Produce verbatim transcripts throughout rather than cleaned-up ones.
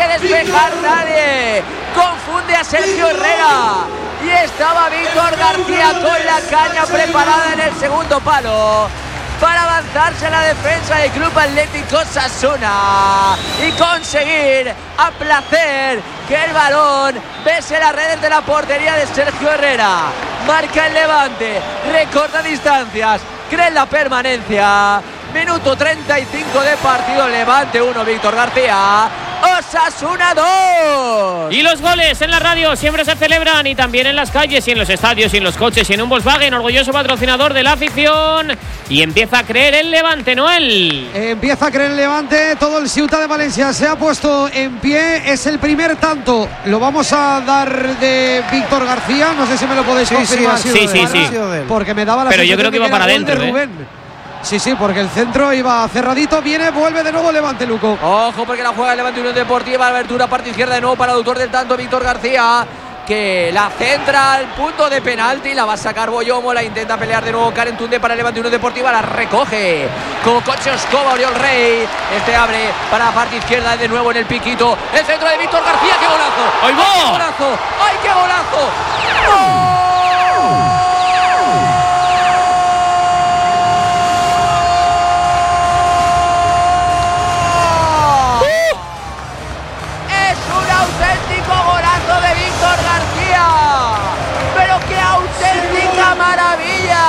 despejar nadie. Confunde a Sergio Herrera. Y estaba Víctor García con la caña preparada en el segundo palo para avanzarse a la defensa del Club Atlético Osasuna y conseguir a placer que el balón bese las redes de la portería de Sergio Herrera. Marca el Levante, recorta distancias, cree en la permanencia. Minuto treinta y cinco de partido. Levante uno, Víctor García, Osasuna dos. Y los goles en la radio siempre se celebran, y también en las calles y en los estadios y en los coches y en un Volkswagen, orgulloso patrocinador de la afición. Y empieza a creer el Levante, Noel. Eh, empieza a creer el Levante. Todo el Ciutat de Valencia se ha puesto en pie. Es el primer tanto. Lo vamos a dar de Víctor García. No sé si me lo podéis sí, confirmar. Sí, sí, sí, sí. Porque me daba la Pero yo creo que iba para adentro, ¿eh? Sí, sí, porque el centro iba cerradito. Viene, vuelve de nuevo Levante, Luco. Ojo, porque la juega el Levante Unión Deportiva. Abertura parte izquierda de nuevo para el autor del tanto, Víctor García, que la centra al punto de penalti. La va a sacar Boyomo. La intenta pelear de nuevo Karen Tunde para el Levante Unión Deportiva. La recoge como coche Escoba Oriol Rey. Este abre para la parte izquierda de nuevo en el piquito. El centro de Víctor García. ¡Qué golazo! ¡Ay, ¡Ay, qué golazo! ¡Ay, qué golazo! ¡Gol! Maravilla,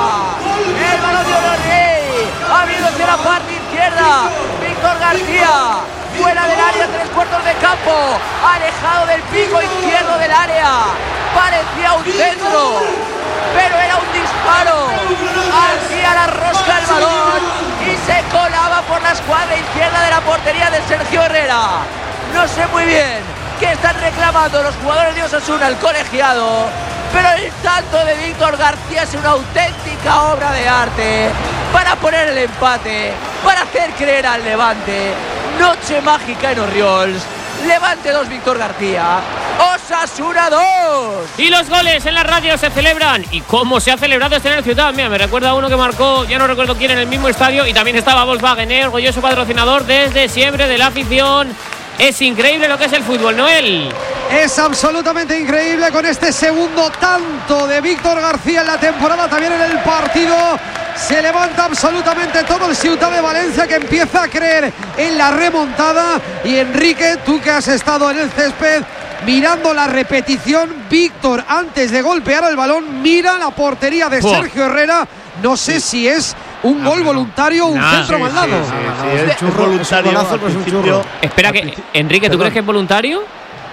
el balón de Oriol Rey, abriéndose la parte izquierda, Víctor García, fuera del área, tres cuartos de campo, alejado del pico izquierdo del área, parecía un centro, pero era un disparo, hacía la rosca el balón y se colaba por la escuadra izquierda de la portería de Sergio Herrera. No sé muy bien qué están reclamando los jugadores de Osasuna, el colegiado, pero el tanto de Víctor García es una auténtica obra de arte para poner el empate, para hacer creer al Levante. Noche mágica en Orriols. Levante dos, Víctor García, Osasuna dos. Y los goles en la radio se celebran. ¿Y cómo se ha celebrado este en el Ciutat? Mira, me recuerda a uno que marcó, ya no recuerdo quién, en el mismo estadio. Y también estaba Volkswagen, ¿eh? Orgulloso patrocinador desde siempre de la afición. Es increíble lo que es el fútbol, Noel. Es absolutamente increíble con este segundo tanto de Víctor García en la temporada, también en el partido. Se levanta absolutamente todo el Ciutat de Valencia, que empieza a creer en la remontada. Y Enrique, tú que has estado en el césped mirando la repetición, Víctor, antes de golpear el balón, mira la portería de oh. Sergio Herrera. No sé sí. si es un no, gol voluntario o un nah, centro sí, mal dado. Sí, sí, sí, sí, es churro, voluntario. Es un golazo, es un churro. Espera, que Enrique, ¿tú Perdón. crees que es voluntario?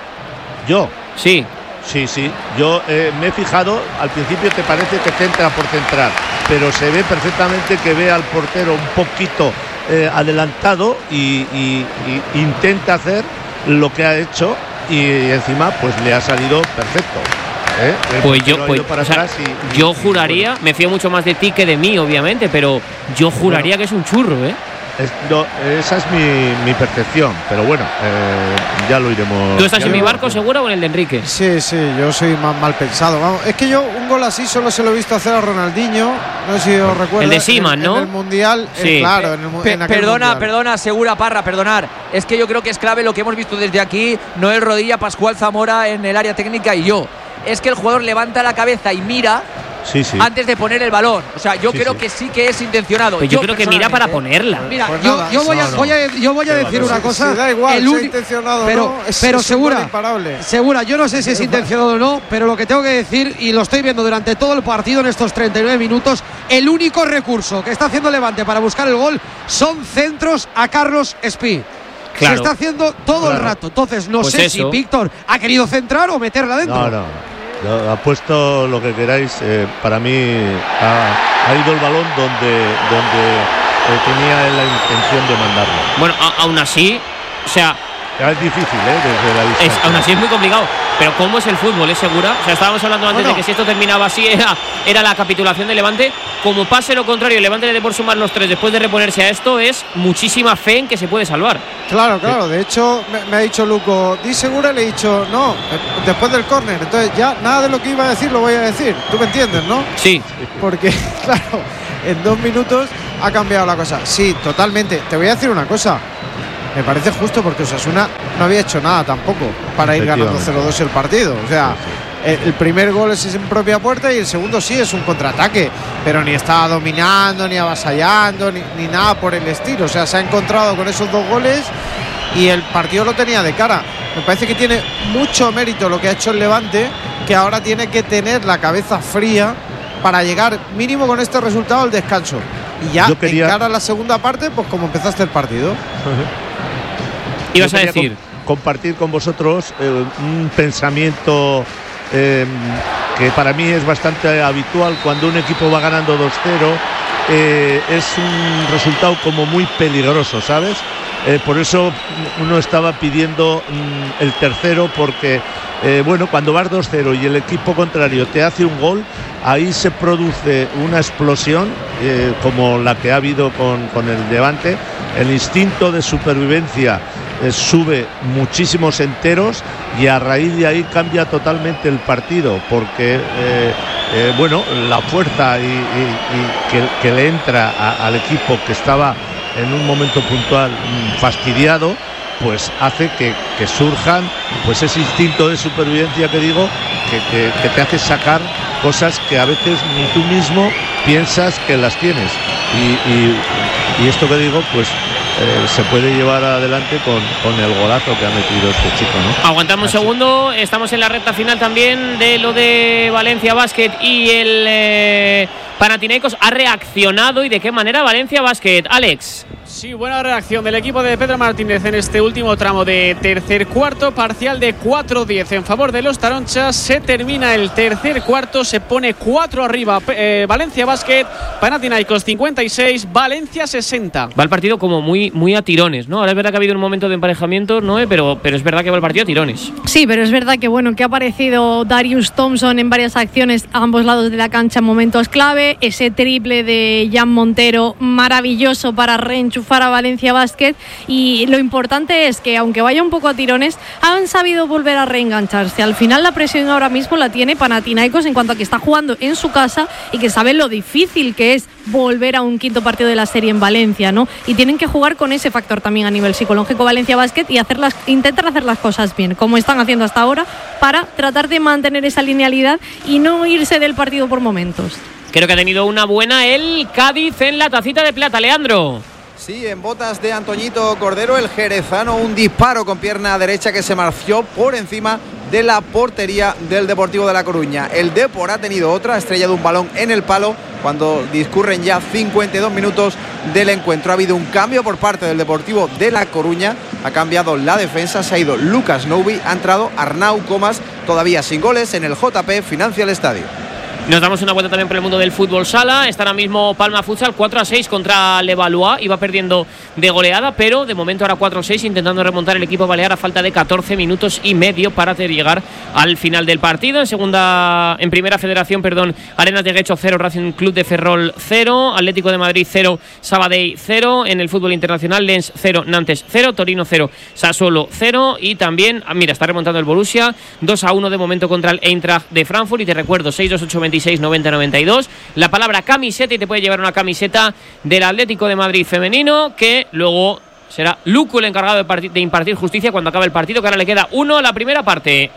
Yo. Sí. Sí, sí. Yo eh, me he fijado, al principio te parece que centra por centrar, pero se ve perfectamente que ve al portero un poquito eh, adelantado y, y, y intenta hacer lo que ha hecho y encima pues le ha salido perfecto. ¿Eh? Pues yo, pues, para o sea, y, y, yo juraría, bueno. me fío mucho más de ti que de mí, obviamente, pero yo juraría bueno, que es un churro, ¿eh? Es, no, esa es mi, mi percepción, pero bueno, eh, ya lo iremos. ¿Tú estás en mi barco seguro o en el de Enrique? Sí, sí, yo soy más mal pensado. Vamos, es que yo un gol así solo se lo he visto hacer a Ronaldinho, no sé si os recuerdo. El de Seaman, ¿no? En el Mundial, sí. eh, claro, en el, Pe en aquel Perdona, mundial. perdona, Segura Parra, perdonar. Es que yo creo que es clave lo que hemos visto desde aquí, Noel Rodilla, Pascual Zamora en el área técnica y yo. Es que el jugador levanta la cabeza y mira sí, sí. antes de poner el balón. O sea, yo sí, creo sí. que sí que es intencionado. Pues yo, yo creo que mira para ponerla. Mira, pues yo, nada, yo, voy a, no, no. voy a, yo voy a decir una cosa. Si da igual, el sea intencionado pero, no, es, pero es segura, segura, yo no sé si es intencionado o no, pero lo que tengo que decir, y lo estoy viendo durante todo el partido en estos treinta y nueve minutos, el único recurso que está haciendo Levante para buscar el gol son centros a Carlos Espí. Claro. Se está haciendo todo claro. el rato. Entonces, no pues sé eso. si Víctor ha querido centrar o meterla dentro. No, no. Yo apuesto lo que queráis. Eh, para mí ha, ha ido el balón donde, donde eh, tenía la intención de mandarlo. Bueno, a, aún así, o sea. Es difícil, ¿eh? Desde la distancia. Es, aún así es muy complicado. Pero ¿cómo es el fútbol? ¿Es segura? O sea, estábamos hablando antes bueno. de que si esto terminaba así era, era la capitulación de Levante. Como pase lo contrario, Levante le dé por sumar los tres después de reponerse a esto, es muchísima fe en que se puede salvar. Claro, claro. De hecho, me, me ha dicho Luco, di segura, y le he dicho, no, después del córner. Entonces ya nada de lo que iba a decir lo voy a decir. ¿Tú me entiendes, no? Sí. Porque, claro, en dos minutos ha cambiado la cosa. Sí, totalmente. Te voy a decir una cosa. me parece justo porque Osasuna no había hecho nada tampoco para ir ganando cero dos el partido. O sea, el, el primer gol es en propia puerta y el segundo sí es un contraataque, pero ni estaba dominando, ni avasallando, ni, ni nada por el estilo. O sea, se ha encontrado con esos dos goles y el partido lo tenía de cara. Me parece que tiene mucho mérito lo que ha hecho el Levante, que ahora tiene que tener la cabeza fría para llegar mínimo con este resultado al descanso. Y ya quería... en cara a la segunda parte, pues como empezaste el partido. Uh-huh. Ibas a decir com- compartir con vosotros eh, un pensamiento eh, que para mí es bastante habitual cuando un equipo va ganando dos cero. Eh, es un resultado como muy peligroso, ¿sabes? Eh, por eso uno estaba pidiendo mm, el tercero, porque eh, bueno, cuando vas dos cero y el equipo contrario te hace un gol, ahí se produce una explosión eh, como la que ha habido con, con el Levante. El instinto de supervivencia eh, sube muchísimos enteros y a raíz de ahí cambia totalmente el partido, porque eh, eh, bueno, la fuerza y, y, y que, que le entra a, al equipo que estaba en un momento puntual mmm, fastidiado, pues hace que, que surjan pues ese instinto de supervivencia que digo, que, que, que te hace sacar cosas que a veces ni tú mismo piensas que las tienes, y, y, y esto que digo pues eh, se puede llevar adelante con, con el golazo que ha metido este chico, ¿no? Aguantamos un segundo, estamos en la recta final también de lo de Valencia Basket y el eh, Panathinaikos ha reaccionado, y de qué manera Valencia Basket, Alex. Sí, buena reacción del equipo de Pedro Martínez en este último tramo de tercer cuarto, parcial de cuatro diez en favor de los taronchas. Se termina el tercer cuarto, se pone cuatro arriba eh, Valencia Basket, Panathinaikos cincuenta y seis, Valencia sesenta. Va el partido como muy, muy a tirones, ¿no? Ahora es verdad que ha habido un momento de emparejamiento, ¿no? Pero, pero es verdad que va el partido a tirones. Sí, pero es verdad que bueno, que ha aparecido Darius Thompson en varias acciones a ambos lados de la cancha en momentos clave. Ese triple de Jan Montero, maravilloso para reenchufar a Valencia Basket, y lo importante es que aunque vaya un poco a tirones, han sabido volver a reengancharse. Al final la presión ahora mismo la tiene Panathinaikos en cuanto a que está jugando en su casa y que sabe lo difícil que es volver a un quinto partido de la serie en Valencia, ¿no? Y tienen que jugar con ese factor también a nivel psicológico Valencia Basket y hacerlas, intentar hacer las cosas bien, como están haciendo hasta ahora, para tratar de mantener esa linealidad y no irse del partido por momentos. Creo que ha tenido una buena el Cádiz en la tacita de plata, Leandro. Sí, en botas de Antoñito Cordero, el jerezano, un disparo con pierna derecha que se marció por encima de la portería del Deportivo de La Coruña. El Depor ha tenido otra, estrella de un balón en el palo cuando discurren ya cincuenta y dos minutos del encuentro. Ha habido un cambio por parte del Deportivo de La Coruña, ha cambiado la defensa, se ha ido Lucas Noubi, ha entrado Arnau Comas, todavía sin goles en el J P Financial Estadio. Nos damos una vuelta también por el mundo del fútbol sala. Está ahora mismo Palma Futsal cuatro a seis contra Levallois. Iba perdiendo de goleada, pero de momento ahora cuatro a seis, intentando remontar el equipo balear a falta de catorce minutos y medio para llegar al final del partido. En segunda, en primera federación, perdón, Arenas de Guecho cero, Racing Club de Ferrol cero, Atlético de Madrid cero, Sabadell cero. En el fútbol internacional, Lens cero, Nantes cero, Torino cero, Sassuolo cero. Y también, mira, está remontando el Borussia dos a uno de momento contra el Eintracht de Frankfurt. Y te recuerdo, seis dos ocho veintiséis noventa noventa y dos, la palabra camiseta, y te puede llevar una camiseta del Atlético de Madrid femenino, que luego será Luco el encargado de, partir, de impartir justicia cuando acabe el partido, que ahora le queda uno a la primera parte.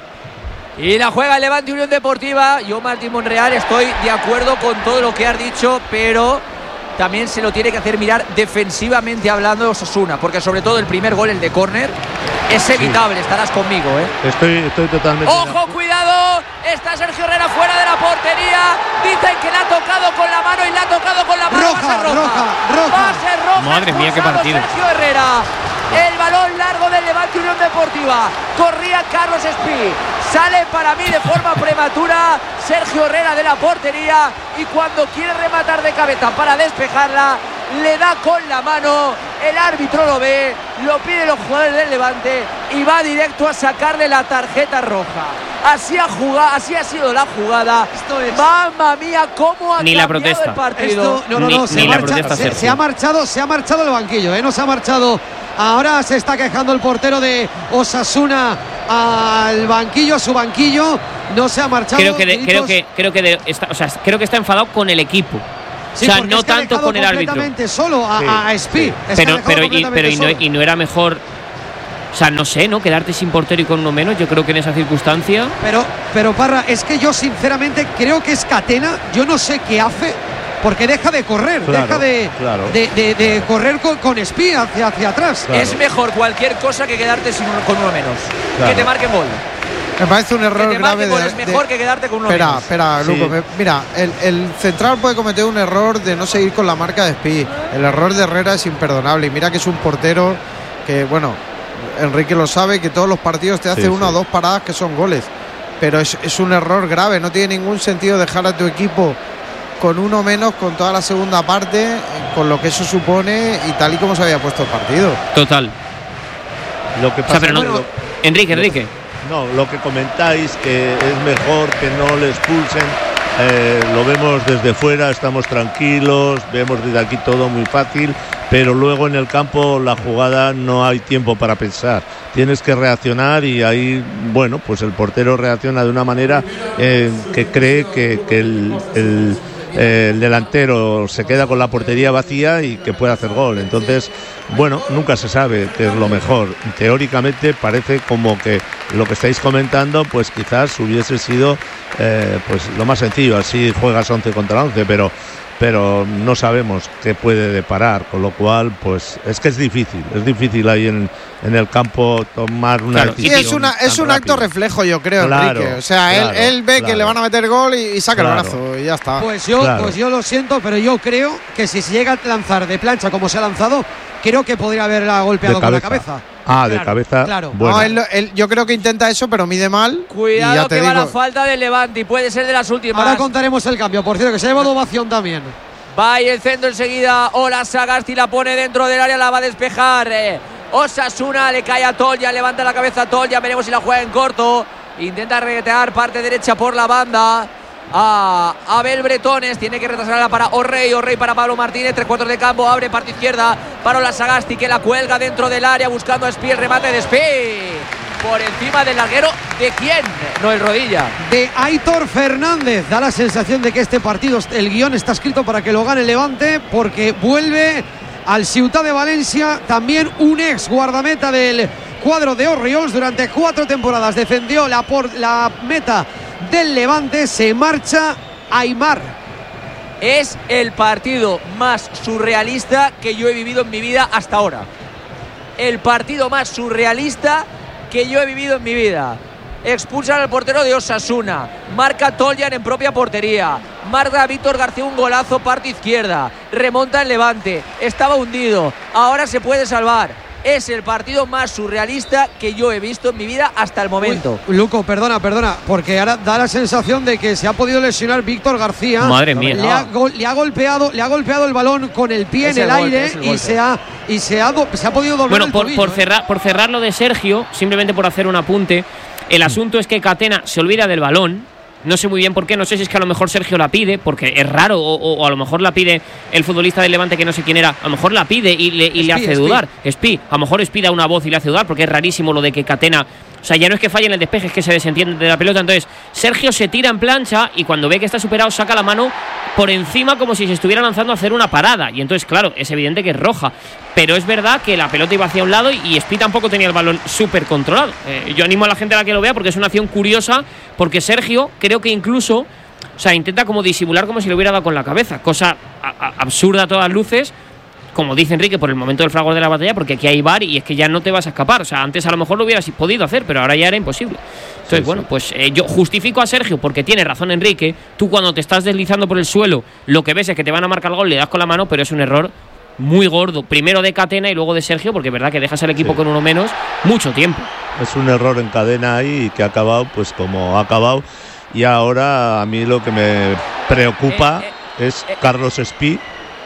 Y la juega el Levante Unión Deportiva. Yo, Martín Monreal, estoy de acuerdo con todo lo que has dicho, pero también se lo tiene que hacer mirar defensivamente hablando de Osasuna, porque sobre todo el primer gol, el de córner, es evitable, sí. Estarás conmigo, ¿eh? Estoy, estoy totalmente... ¡Ojo, cuidado! Está Sergio Herrera fuera de la portería. Dicen que le ha tocado con la mano y le ha tocado con la mano. Roja, va a ser roja. roja, roja. Va a ser roja. Madre mía, qué partido. Sergio Herrera. El balón largo del Levante Unión Deportiva. Corría Carlos Espí. Sale para mí de forma prematura Sergio Herrera de la portería, y cuando quiere rematar de cabeza para despejarla, le da con la mano. El árbitro lo ve, lo piden los jugadores del Levante y va directo a sacarle la tarjeta roja. Así ha jugado, así ha sido la jugada. Esto es... Mamma mía, cómo ha ni cambiado la protesta. el partido. Esto, no, no, no, ni, se, ni marcha, la protesta se, se ha marchado, se ha marchado el banquillo, ¿eh? No se ha marchado. Ahora se está quejando el portero de Osasuna al banquillo, a su banquillo. No se ha marchado. Creo que de, creo que creo que de, está, o sea, creo que está enfadado con el equipo. Sí, o sea, no tanto con el árbitro. Completamente solo a, Sí, a Espí. sí. Es que Pero, ha pero, dejado y, pero y, no, completamente y no era mejor. O sea, no sé, ¿no? Quedarte sin portero y con uno menos. Yo creo que en esa circunstancia. Pero, pero Parra, es que yo sinceramente creo que es Catena. Yo no sé qué hace, porque deja de correr, Claro, deja de, claro. de, de- de correr con, con Espí hacia, hacia atrás. Claro. Es mejor cualquier cosa que quedarte sin uno- con uno menos. Claro. Que te marquen gol. Me parece un Que error te grave marquen gol de, es de- mejor que quedarte con uno Espera, menos. espera, Sí. Luco. me- Mira, el, el central puede cometer un error de no seguir con la marca de Espí. El error de Herrera es imperdonable. Y mira que es un portero que, bueno, Enrique lo sabe, que todos los partidos te hace Sí, una sí. o dos paradas que son goles. Pero es, es un error grave. No tiene ningún sentido dejar a tu equipo con uno menos, con toda la segunda parte, con lo que eso supone y tal y como se había puesto el partido. Total. Lo que O pasa sea, pero no. es que- Enrique, Enrique. No, lo que comentáis, que es mejor que no le expulsen, eh, lo vemos desde fuera, estamos tranquilos, vemos desde aquí todo muy fácil, pero luego en el campo la jugada no hay tiempo para pensar. Tienes que reaccionar y ahí, bueno, pues el portero reacciona de una manera eh, que cree que, que el, el, eh, el delantero se queda con la portería vacía y que puede hacer gol. Entonces, bueno, nunca se sabe qué es lo mejor. Teóricamente parece como que lo que estáis comentando, pues quizás hubiese sido eh, pues lo más sencillo, así juegas once contra once, pero pero no sabemos qué puede deparar, con lo cual pues es que es difícil, es difícil ahí en, en el campo tomar una Claro, Sí, decisión es, una, es tan un acto rápida. reflejo, yo creo, Claro, Enrique. O sea, él, claro, él ve que claro. le van a meter gol y, y saca Claro. el brazo y ya está. Pues yo, Claro. pues yo lo siento, pero yo creo que si se llega a lanzar de plancha como se ha lanzado, creo que podría haberla golpeado De con la cabeza. cabeza. Ah, de Claro, cabeza. claro. Bueno. No, él- él- yo creo que intenta eso, pero mide mal. y Cuidado ya te que va digo, la falta del Levante y puede ser de las últimas. Ahora contaremos el cambio. Por cierto, que se ha llevado ovación también. Va ahí el centro enseguida. Ola Sagasti la pone dentro del área, la va a despejar. Eh, Osasuna le cae a Tolja, levanta la cabeza a Tolja. Veremos si la juega en corto. Intenta regatear parte derecha por la banda. A Abel Bretones, tiene que retrasarla para Orrey, Orrey para Pablo Martínez, tres cuartos de campo, abre parte izquierda para Ola Sagasti, que la cuelga dentro del área buscando a Espí, el remate de Espí por encima del larguero. ¿De quién? No, el Rodilla. De Aitor Fernández. Da la sensación de que este partido, el guión está escrito para que lo gane el Levante, porque vuelve al Ciutat de Valencia también un ex guardameta del cuadro de Orriols. Durante cuatro temporadas defendió la, por, la meta del Levante. Se marcha Aimar. Es el partido más surrealista que yo he vivido en mi vida hasta ahora. El partido más surrealista que yo he vivido en mi vida. Expulsan al portero de Osasuna. Marca Toljan en propia portería. Marca a Víctor García un golazo, parte izquierda. Remonta el Levante. Estaba hundido. Ahora se puede salvar. Es el partido más surrealista que yo he visto en mi vida hasta el momento. Uy, Luco, perdona, perdona, porque ahora da la sensación de que se ha podido lesionar Víctor García. Madre mía. Le ha, gol- le ha golpeado, le ha golpeado el balón con el pie Es en el el golpe, aire es el y golpe. se ha y se ha, do- se ha podido doblar Bueno, el por, tobillo, por, ¿eh? cerrar, por cerrar lo de Sergio, simplemente por hacer un apunte, el asunto es que Catena se olvida del balón. No sé muy bien por qué, no sé si es que a lo mejor Sergio la pide, porque es raro, o, o- o a lo mejor la pide el futbolista del Levante que no sé quién era, a lo mejor la pide y le, y le Espí, hace Espí. dudar. Espí, a lo mejor Espí da una voz y le hace dudar, porque es rarísimo lo de que Catena, o sea, ya no es que falle en el despeje, es que se desentiende de la pelota. Entonces Sergio se tira en plancha y cuando ve que está superado saca la mano por encima como si se estuviera lanzando a hacer una parada, y entonces claro, es evidente que es roja, pero es verdad que la pelota iba hacia un lado y, y Espí tampoco tenía el balón súper controlado. Eh, yo animo a la gente a la que lo vea porque es una acción curiosa, porque Sergio creo que incluso, o sea, intenta como disimular como si lo hubiera dado con la cabeza, cosa a- a- absurda a todas luces, como dice Enrique, por el momento del fragor de la batalla, porque aquí hay V A R y es que ya no te vas a escapar. O sea, antes a lo mejor lo hubieras podido hacer, pero ahora ya era imposible. Entonces, Sí, bueno, sí. pues eh, yo justifico a Sergio porque tiene razón Enrique. Tú cuando te estás deslizando por el suelo, lo que ves es que te van a marcar el gol, le das con la mano, pero es un error muy gordo. Primero de Catena y luego de Sergio, porque es verdad que dejas al equipo Sí. con uno menos mucho tiempo. Es un error en cadena ahí que ha acabado pues como ha acabado. Y ahora a mí lo que me preocupa Eh, es eh, Carlos Espí,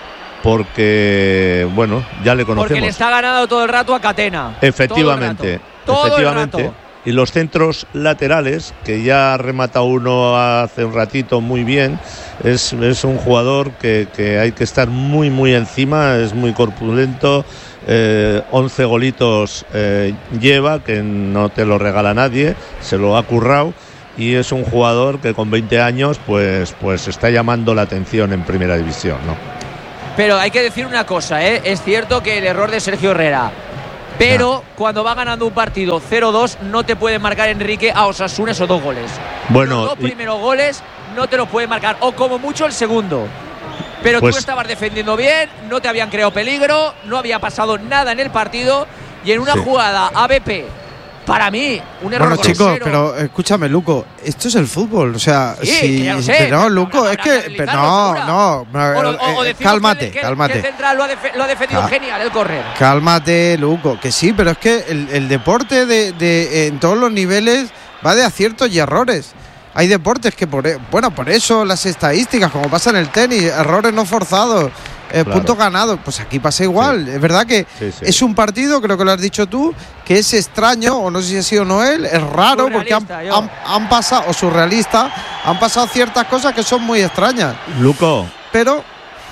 porque bueno, ya le Porque le conocemos. está ganando todo el rato a Catena. Efectivamente, Todo el rato. Todo efectivamente. el rato. Y los centros laterales, que ya ha rematado uno hace un ratito muy bien, es, es un jugador que, que hay que estar muy, muy encima, es muy corpulento, eh, once golitos eh, lleva, que no te lo regala nadie, se lo ha currado. y es un jugador que con veinte años pues, pues está llamando la atención en primera división, ¿no? Pero hay que decir una cosa, ¿eh? Es cierto que el error de Sergio Herrera, pero ah. cuando va ganando un partido cero dos no te puede marcar Enrique a Osasuna esos dos goles. Bueno, los dos y... primeros goles no te los puede marcar, o como mucho el segundo. Pero pues... tú estabas defendiendo bien, no te habían creado peligro, no había pasado nada en el partido, y en una sí. jugada A B P, para mí, un error. Bueno, chicos, pero escúchame, Luco, esto es el fútbol, o sea, sí, si, que ya lo sé, pero no, Luco, es que pero no, no, no, o, o, o cálmate, que, cálmate. Que el central lo ha, def- lo ha defendido Cal- genial el córner. Cálmate, Luco, que sí, pero es que el, el deporte de, de en todos los niveles va de aciertos y errores. Hay deportes que por bueno, por eso las estadísticas, como pasa en el tenis, errores no forzados, eh, claro. puntos ganados, pues aquí pasa igual. Sí. Es verdad que sí, sí. es un partido, creo que lo has dicho tú, que es extraño, o no sé si ha sido Noel, es raro porque han, han, han pasado, o surrealista, han pasado ciertas cosas que son muy extrañas. Luco, pero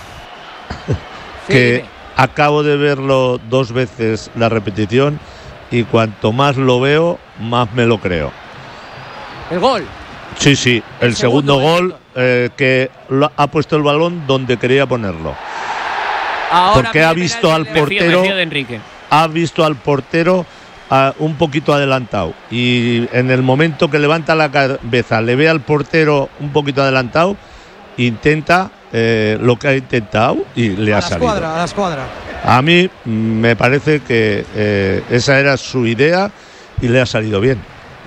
que sí. acabo de verlo dos veces la repetición y cuanto más lo veo, más me lo creo. El gol. Sí, sí, el, el segundo, segundo gol eh, que lo, ha puesto el balón donde quería ponerlo. Ahora porque ha visto al portero, ha visto al portero uh, un poquito adelantado y en el momento que levanta la cabeza le ve al portero un poquito adelantado, intenta eh, lo que ha intentado y le a ha la salido. Escuadra, a la escuadra. A mí me parece que eh, esa era su idea y le ha salido bien.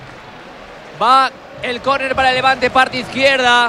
Va el córner para el Levante, parte izquierda.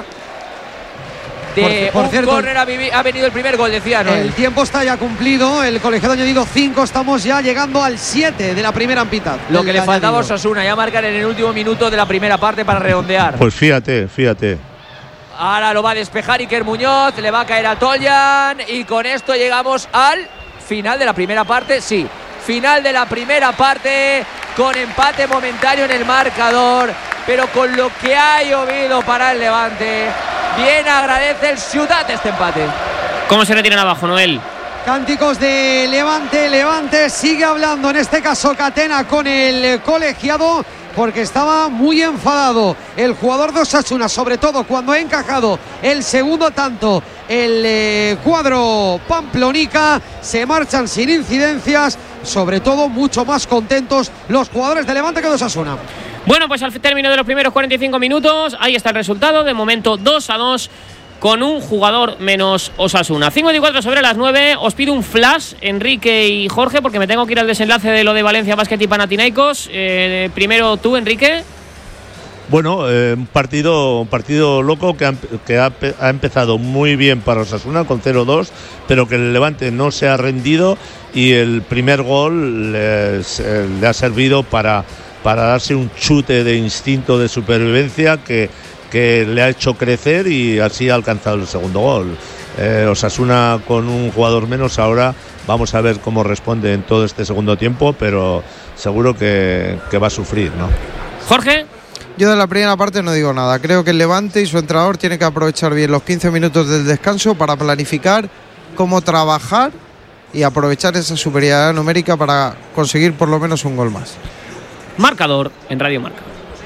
De por, por un cierto, córner ha, ha venido el primer gol, decía, ¿no? El tiempo está ya cumplido, el colegiado ha añadido cinco, estamos ya llegando al siete de la primera mitad. Lo que le faltaba a Osasuna, ya marcar en el último minuto de la primera parte para redondear. Pues fíjate, fíjate. Ahora lo va a despejar Iker Muñoz, le va a caer a Toljan y con esto llegamos al final de la primera parte, sí. Final de la primera parte con empate momentáneo en el marcador, pero con lo que ha llovido para el Levante, bien agradece el Ciudad este empate. ¿Cómo se retiran abajo, Noel? Cánticos de Levante, Levante sigue hablando, en este caso Catena con el colegiado, porque estaba muy enfadado el jugador de Osasuna, sobre todo cuando ha encajado el segundo tanto el eh, cuadro pamplonica. Se marchan sin incidencias, sobre todo mucho más contentos los jugadores de Levante que de Osasuna. Bueno, pues al término de los primeros cuarenta y cinco minutos, ahí está el resultado, de momento dos a dos con un jugador menos Osasuna. cincuenta y cuatro sobre las nueve, os pido un flash, Enrique y Jorge, porque me tengo que ir al desenlace de lo de Valencia Basket y Panathinaikos. Eh, primero tú, Enrique. Bueno, eh, un partido un partido loco que, ha, que ha, ha empezado muy bien para Osasuna con cero dos, pero que el Levante no se ha rendido y el primer gol le, le ha servido para, para darse un chute de instinto de supervivencia que, que le ha hecho crecer y así ha alcanzado el segundo gol. Eh, Osasuna con un jugador menos ahora, vamos a ver cómo responde en todo este segundo tiempo, pero seguro que, que va a sufrir, ¿no? Jorge. Yo de la primera parte no digo nada. Creo que el Levante y su entrenador tienen que aprovechar bien los quince minutos del descanso para planificar cómo trabajar y aprovechar esa superioridad numérica para conseguir por lo menos un gol más. Marcador en Radio Marca.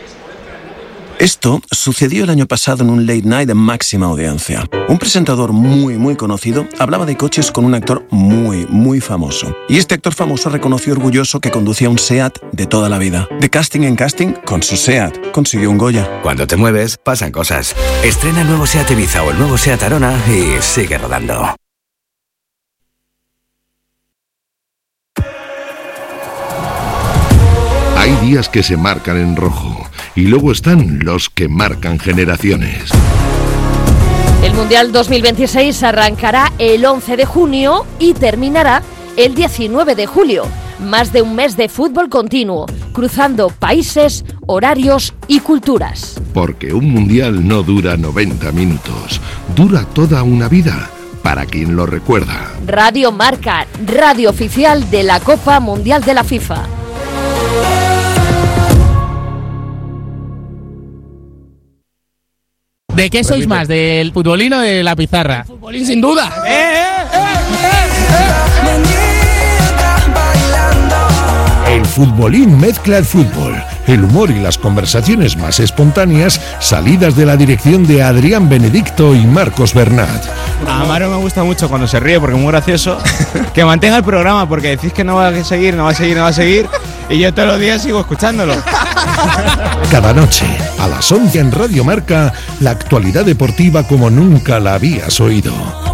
Esto sucedió el año pasado en un late night de máxima audiencia. Un presentador muy, muy conocido hablaba de coches con un actor muy, muy famoso. Y este actor famoso reconoció orgulloso que conducía un SEAT de toda la vida. De casting en casting, con su SEAT consiguió un Goya. Cuando te mueves, pasan cosas. Estrena el nuevo SEAT Ibiza o el nuevo SEAT Arona y sigue rodando. Hay días que se marcan en rojo y luego están los que marcan generaciones. El Mundial dos mil veintiséis arrancará el once de junio y terminará el diecinueve de julio. Más de un mes de fútbol continuo, cruzando países, horarios y culturas. Porque un Mundial no dura noventa minutos, dura toda una vida. Para quien lo recuerda. Radio Marca, radio oficial de la Copa Mundial de la FIFA. ¿De qué sois más? ¿Del futbolín o de la pizarra? El futbolín, sin duda. ¡Eh, eh, eh, eh! El futbolín mezcla el fútbol, el humor y las conversaciones más espontáneas salidas de la dirección de Adrián Benedicto y Marcos Bernat. A Amaro me gusta mucho cuando se ríe porque es muy gracioso. Que mantenga el programa porque decís que no va a seguir, no va a seguir, no va a seguir y yo todos los días sigo escuchándolo. Cada noche, a las once en Radio Marca, la actualidad deportiva como nunca la habías oído.